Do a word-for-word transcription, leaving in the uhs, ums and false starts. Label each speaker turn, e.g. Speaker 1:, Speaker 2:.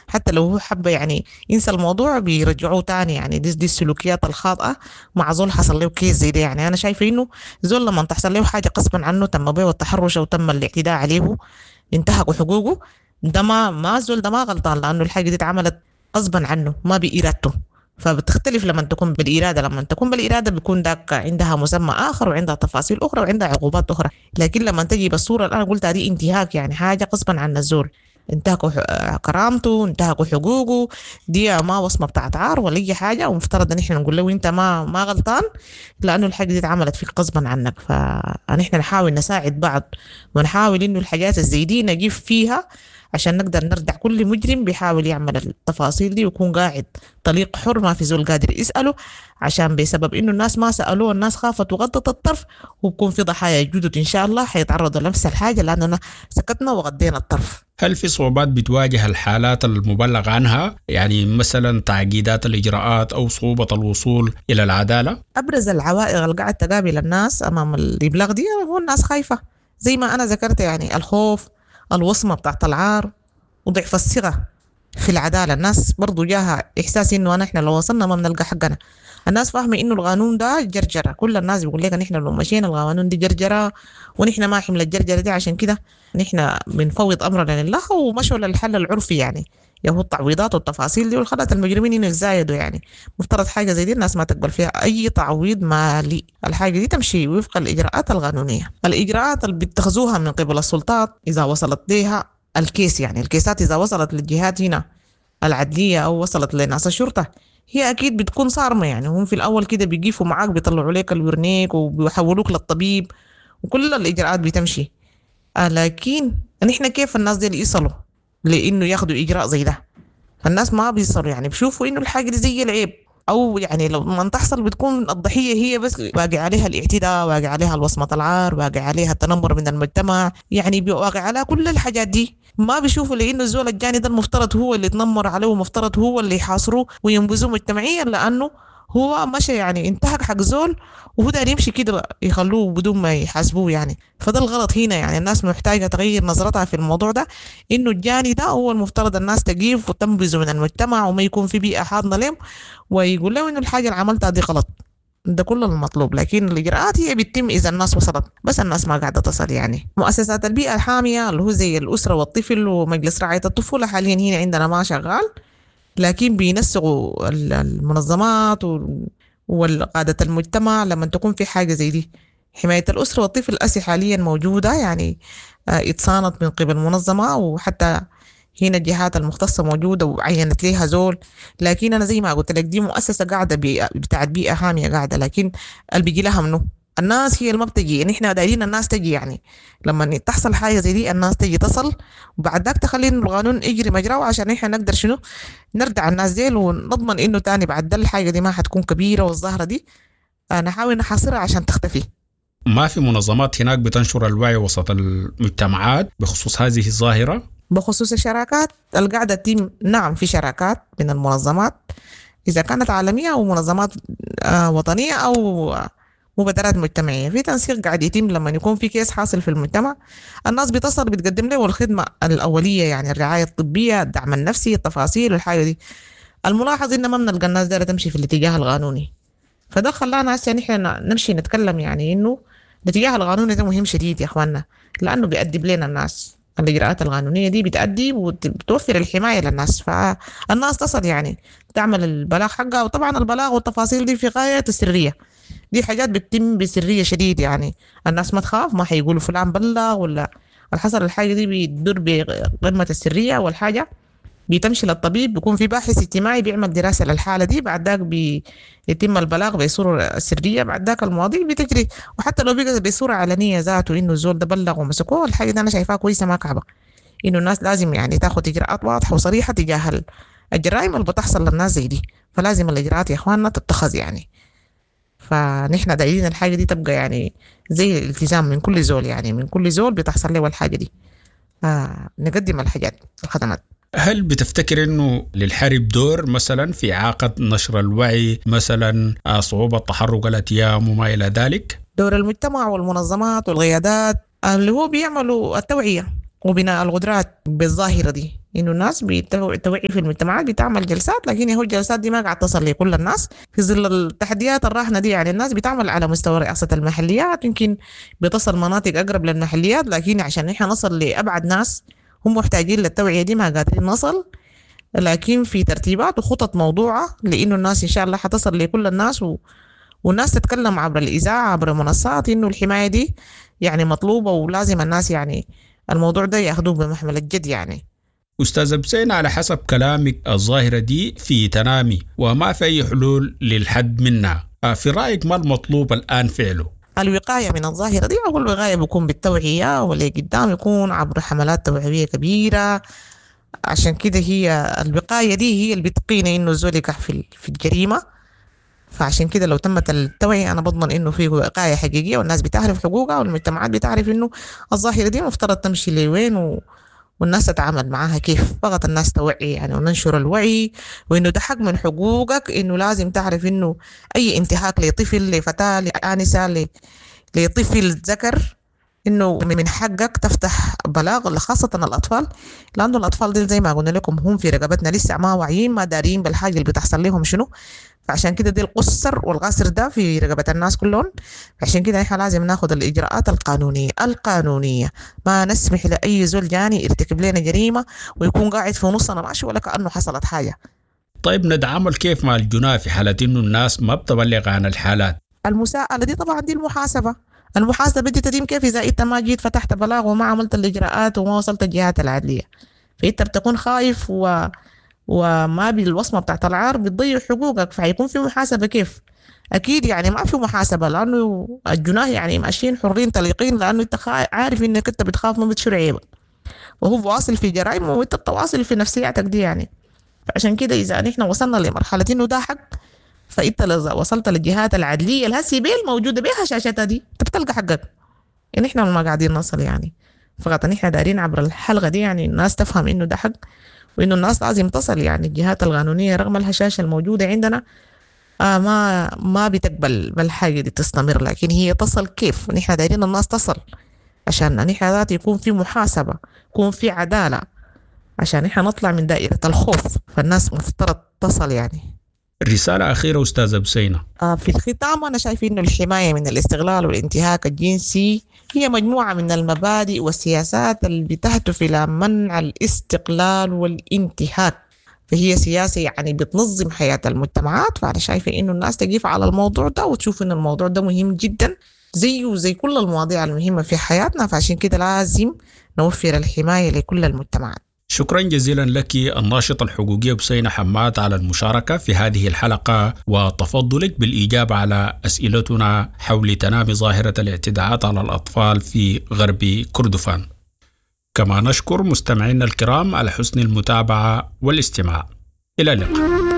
Speaker 1: حتى لو هو حب يعني ينسى الموضوع بيرجعوه تاني. يعني دي, دي السلوكيات الخاطئة مع زول حصل له كيس زي ده. يعني أنا شايفة إنه زول لما تحصل له حاجة قسما عنه تم به التحرش أو تم الاعتداء عليه انتهكوا حقوقه، ده ما ما زول ده ما غلطان، لأنه الحاجة دي اتعملت غصبا عنه ما بإرادته. فبتختلف لما تكون بالإرادة. لما تكون بالإرادة بيكون داك عندها مسمى آخر وعندها تفاصيل أخرى وعندها عقوبات أخرى. لكن لما تجي بالصورة اللي أنا قلتها دي انتهاك، يعني حاجة غصبا عن الزول، انتهكوا ح- كرامته، انتهكوا حقوقه، دي ما وصمة بتاعت عار ولا أي حاجة، ومفترض إن إحنا نقول له أنت ما ما غلطان لأنه الحاجة دي اتعملت فيك غصبا عنك. فنحن نحاول نساعد بعض ونحاول إنه الحاجات الزي دي نجيب فيها عشان نقدر نردع كل مجرم بيحاول يعمل التفاصيل دي ويكون قاعد طليق حر ما في زول قادر يسأله، عشان بسبب إنه الناس ما سألوه الناس خافت وغضت الطرف، وبكون في ضحايا جدد إن شاء الله حيتعرضوا لنفس الحاجة لأننا سكتنا وغضينا الطرف.
Speaker 2: هل في صعوبات بتواجه الحالات المبلغ عنها، يعني مثلا تعقيدات الإجراءات أو صعوبة الوصول إلى العدالة؟
Speaker 1: أبرز العوائق اللي قاعد تقابل الناس أمام الإبلاغ دي هو الناس خايفة زي ما أنا ذكرت، يعني الخوف، الوصمة بتاعت العار، وضعف الثقة في العدالة. الناس برضو جاها إحساس إنه أنا إحنا لو وصلنا ما بنلقى حقنا. الناس فاهمة إنه القانون ده جرجرة، كل الناس بيقول لك نحن لو مشينا القانون دي جرجرة ونحن ما حمل الجرجرة دي، عشان كده نحن بنفوض أمرنا لله ومشوا للحل العرفي، يعني يهو التعويضات والتفاصيل دي والخلات المجرمين إنه يزايدوا. يعني مفترض حاجة زي دي الناس ما تقبل فيها أي تعويض مالي، الحاجة دي تمشي وفق الإجراءات القانونية. الإجراءات اللي بيتخذوها من قبل السلطات إذا وصلت ليها الكيس، يعني الكيسات إذا وصلت للجهات هنا العدلية أو وصلت لناس الشرطة، هي أكيد بتكون صارمة. يعني هم في الأول كده بيقيفوا معاك بيطلعوا لك الورنيك وبيحولوك للطبيب وكل الإجراءات بتمشي. آه لكن نحن كيف الناس دي اللي يصلوا لإنه ياخدوا إجراء زي ده؟ فالناس ما بيصلوا، يعني بيشوفوا إنه الحاجة دي زي العيب، أو يعني لو ما تحصل بتكون الضحية هي بس واقع عليها الاعتداء، واقع عليها الوصمة العار، واقع عليها التنمر من المجتمع، يعني واقع عليها كل الحاجات دي. ما بيشوفوا لانه الزول الجاني ده المفترض هو اللي يتنمر عليه ومفترض هو اللي يحاصروه وينبذوه مجتمعيا، لانه هو مشى يعني انتهك حق زول وهو داير يمشي كده يخلوه بدون ما يحاسبوه. يعني فده الغلط هنا. يعني الناس محتاجة تغير نظرتها في الموضوع ده، انه الجاني ده هو المفترض الناس تجيف وتنبذه من المجتمع وما يكون في بيئة حاضنة لهم، ويقول له انه الحاجة اللي عملتها دي غلط. ده كل المطلوب. لكن الإجراءات هي بتتم إذا الناس وصلت، بس الناس ما قاعدة تصل. يعني مؤسسات البيئة الحامية اللي هو زي الأسرة والطفل ومجلس رعاية الطفولة حاليا هنا عندنا ما شغال، لكن بينسقوا ال- المنظمات و- والقادة المجتمع لما تكون في حاجة زي دي. حماية الأسرة والطفل الأسي حاليا موجودة، يعني آه، اتصانت من قبل منظمة، وحتى هنا الجهات المختصة موجودة وعينت ليها زول. لكن أنا زي ما قلت لك دي مؤسسة قاعدة بي... بتاعت بيئة حامية قاعدة، لكن اللي بيجي لها منه الناس هي اللي ما بتجي. نحن دايرين الناس تجي، يعني لما تحصل حاجة زي دي الناس تجي تصل، وبعد ذاك تخلي إنه القانون يجري مجراه عشان نحن نقدر شنو نردع الناس ديل ونضمن إنه تاني بعد ده الحاجة دي ما حتكون كبيرة والظاهرة دي آه، نحاول نحاصرها عشان تختفي.
Speaker 2: ما في منظمات هناك بتنشر الوعي وسط المجتمعات بخصوص هذه الظاهرة؟
Speaker 1: بخصوص الشراكات القاعدة تيم، نعم في شراكات من المنظمات إذا كانت عالمية أو منظمات آه، وطنية أو مبادرات مجتمعية، في تنسيق قاعد يتم. لما يكون في كيس حاصل في المجتمع الناس بتصل بتقدم له الخدمة الأولية، يعني الرعاية الطبية، الدعم النفسي، التفاصيل والحاجة دي. الملاحظ إن ما بنلقى الناس دايرة تمشي في الاتجاه القانوني، فده خلانا هسه نحن نمشي نتكلم يعني إنه الاتجاه القانوني ده مهم شديد يا إخواننا، لأنه بيأدب لنا الناس. الإجراءات القانونية دي بتأدي وبتوفر الحماية للناس، فالناس تصل يعني تعمل البلاغ حقها. وطبعا البلاغ والتفاصيل دي في غاية السرية، دي حاجات بتتم بسرية شديد، يعني الناس ما تخاف، ما حيقولوا فلان بلغ ولا الحصل. الحاجة دي بيدور بقمة السرية، والحاجة بيتمشي للطبيب، بيكون في باحث اجتماعي بيعمل دراسة للحالة دي، بعد ذاك بيتم البلاغ بصورة سرية، بعد ذاك المواضيع بتجري. وحتى لو بقى بصورة علنية ذاته إنه الزول ده بلغ ومسكوه، الحاجة دي أنا شايفاها كويسة ما كعبة، إنه الناس لازم يعني تاخد إجراءات واضحة وصريحة تجاه الجرائم اللي بتحصل للناس زي دي. فلازم الإجراءات يا إخواننا تتخذ يعني. فنحن دايرين الحاجة دي تبقى يعني زي الالتزام من كل زول، يعني من كل زول بتحصل له الحاجة دي آه نقدم الحاجات الخدمات.
Speaker 2: هل بتفتكر انه للحرب دور مثلا في إعاقة نشر الوعي، مثلا آه، صعوبة تحرك الأتيام وما إلى ذلك؟
Speaker 1: دور المجتمع والمنظمات والقيادات اللي هو بيعملوا التوعية وبناء القدرات بالظاهرة دي، إنه الناس بالتوعي في المجتمعات بتعمل جلسات، لكن هو الجلسات دي ما قاعد تصل لكل الناس في ظل التحديات الراهنة دي. يعني الناس بتعمل على مستوى رئاسة المحليات، يمكن بتصل مناطق أقرب للمحليات، لكن عشان نحن نصل لأبعد ناس هم محتاجين للتوعية دي ما قادرين نصل. لكن في ترتيبات وخطط موضوعة لإنه الناس إن شاء الله حتصل لكل الناس و... والناس تتكلم عبر الإذاعة عبر منصات إنه الحماية دي يعني مطلوبة، ولازم الناس يعني الموضوع ده يأخذوه بمحمل الجد. يعني
Speaker 2: أستاذ بسين، على حسب كلامك الظاهرة دي في تنامي وما في أي حلول للحد منها، في رأيك ما المطلوب الآن فعله؟
Speaker 1: الوقاية من الظاهرة دي أول وقاية بيكون بالتوعية، واللي قدام يكون عبر حملات توعوية كبيرة. عشان كده هي الوقاية دي هي اللي بتقينا إنه الزول يقع في في الجريمة. فعشان كده لو تمت التوعية أنا بضمن إنه في وقاية حقيقية والناس بتعرف حقوقها والمجتمعات بتعرف إنه الظاهرة دي مفترض تمشي لوين و... والناس تتعامل معاها كيف. فقط الناس توعي يعني وننشر الوعي، وإنه ده حق من حقوقك، إنه لازم تعرف إنه أي انتهاك لطفل لفتاة لآنسة لطفل ذكر إنه من حقك تفتح بلاغ، خاصة الأطفال، لأنه الأطفال دي زي ما قلنا لكم هم في رقبتنا لسه ما واعيين ما دارين بالحاجة اللي بتحصل لهم شنو. فعشان كده دي القصر والغاسر ده في رقبة الناس كلهم. عشان كده احنا لازم ناخد الإجراءات القانونية القانونية ما نسمح لأي زول جاني يرتكب لنا جريمة ويكون قاعد في نصنا ماشي ولا كأنه حصلت حاجة.
Speaker 2: طيب نتعامل كيف مع الجناة في حالة إنه الناس ما بتبلغ عن الحالات؟
Speaker 1: المساءلة دي طبعا دي المحاسبة. المحاسبة دي تتم كيف إذا أنت ما جيت فتحت بلاغ وما عملت الإجراءات وما وصلت الجهات العدلية، فأنت بتكون خايف و... وما بالوصمة بتاعت العار بتضيع حقوقك، فهيكون في محاسبة كيف؟ أكيد يعني ما في محاسبة، لأنه الجناه يعني ماشيين حرين طليقين، لأنه أنت عارف إنك أنت بتخاف من بتشر عيبك وهو واصل في جرائم وأنت بتواصل في نفسياتك دي. يعني فعشان كده إذا نحن وصلنا لمرحلة إنه ده حق، فأنت لو وصلت للجهات العدلية الهسي بيل موجودة بيها شاشتها دي أنت بتلقى حقك. يعني إحنا ما قاعدين نصل يعني فقط نحن دارين عبر الحلقة دي يعني الناس تفهم إنه ده حق، وإنه الناس لازم تصل. يعني الجهات القانونية رغم الهشاشة الموجودة عندنا آه ما ما بتقبل بالحاجة دي تستمر، لكن هي تصل كيف؟ نحن دايرين الناس تصل عشان نحن ذات يكون في محاسبة، يكون في عدالة، عشان نحن نطلع من دائرة الخوف. فالناس مفترض تصل. يعني
Speaker 2: رسالة أخيرة أستاذة بسينة.
Speaker 1: آه في الختام أنا شايف إنه الحماية من الاستغلال والانتهاك الجنسي هي مجموعة من المبادئ والسياسات اللي بتهدف إلى منع الاستقلال والانتهاك، فهي سياسة يعني بتنظم حياة المجتمعات. فأنا شايفة إنه الناس تقف على الموضوع ده وتشوف إن الموضوع ده مهم جدا زيه زي كل المواضيع المهمة في حياتنا، فعشان كده لازم نوفر الحماية لكل المجتمعات.
Speaker 2: شكرا جزيلا لك الناشطة الحقوقية بسينة حماد على المشاركة في هذه الحلقة وتفضلك بالإجابة على أسئلتنا حول تنامي ظاهرة الاعتداءات على الأطفال في غرب كردفان. كما نشكر مستمعينا الكرام على حسن المتابعة والاستماع. إلى اللقاء.